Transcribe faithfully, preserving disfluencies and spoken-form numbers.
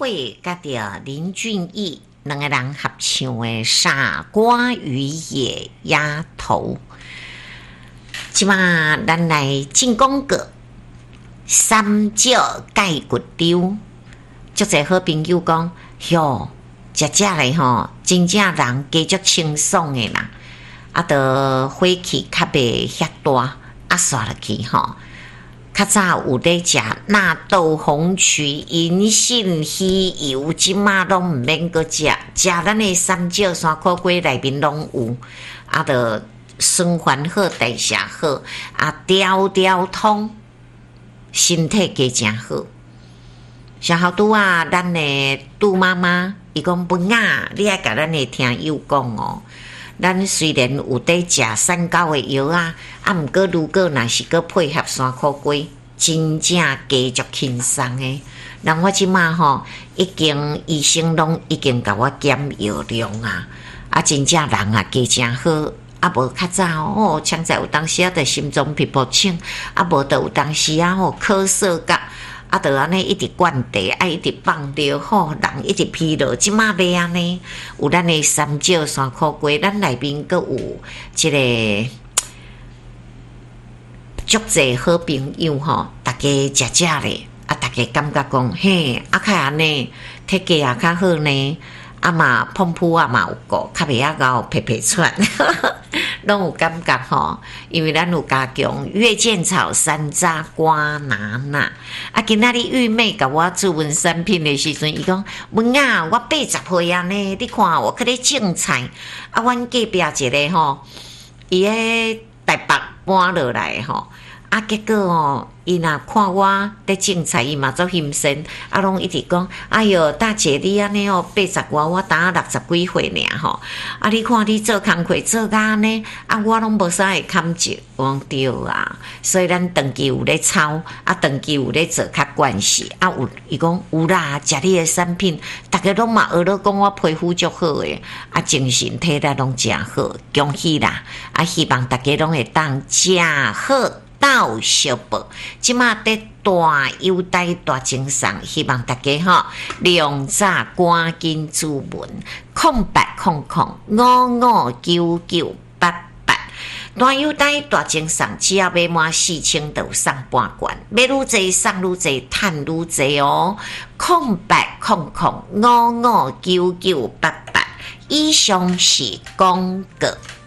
慧甲着林俊逸两个人合唱的《傻瓜与野鸭头》。即马咱来进广告，三脚盖骨丢，足侪好朋友讲，哟，食食咧吼，真正人加足清爽的啦，啊，着火气较袂遐大，啊，刷落去吼。较早有咧食纳豆红曲、银杏鱼油，即马拢毋免搁食，食咱的三椒山苦瓜内面拢有，啊，着循环好、代谢好，啊，条条通，身体加真好。像好拄啊，咱的杜妈妈，伊讲文雅，你爱甲咱的听友讲哦。咱虽然有在食三高的药啊，啊，毋过如果若是搁配合山苦瓜，真正加足轻松的。人我即马吼，已经医生拢已经甲我减药量啊，啊，真正人啊加真好。啊，无较早哦，像在有当时啊，着心脏皮肤清，啊，无着有当时啊，吼咳嗽甲。啊，着安尼一直灌茶，啊，一直放着，吼，人一直疲劳。即马袂安尼，有咱的三椒山苦瓜，咱内面阁有即、这个足侪好朋友吼，大家食食咧，啊，大家感觉讲，嘿，啊，较安尼，体格也较好呢，啊嘛，碰扑啊嘛有过，较袂遐敖皮皮喘。拢有感觉吼，因为咱有加强月见草、山楂、瓜拿拿。啊，今仔日玉妹甲我做文产品的时阵，伊讲文啊，我八十岁啊呢，你看我去咧种菜。啊，阮隔壁一个吼，伊喺台北搬落来吼，啊，结果哦，伊若看我咧种菜，伊嘛做心酸，啊，拢一直讲，哎哟，大姐你安尼哦，八十外，我打六十几岁尔吼，啊，你看你做工课做甲安尼，啊，我拢无啥会堪接，我讲对啊，所以咱长期有咧操，啊，长期有咧做较惯势，啊，有伊讲有啦，食你的产品，大家拢嘛学了讲我皮肤足好诶，啊，精神体力拢真好，恭喜啦，啊，希望大家拢会当食好。到小报，即马得大优待大精神，希望大家吼量早赶紧注文，空八空空五五九九八八，大优待大精神，只要买满四千就送半罐，买愈济送愈济，赚愈济哦，空八空空五五九九八八，以上是广告。